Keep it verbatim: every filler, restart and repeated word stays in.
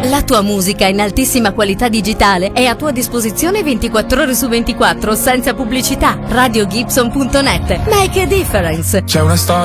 La tua musica in altissima qualità digitale è a tua disposizione ventiquattro ore su ventiquattro senza pubblicità. radio gibson punto net. Make a difference. C'è una storia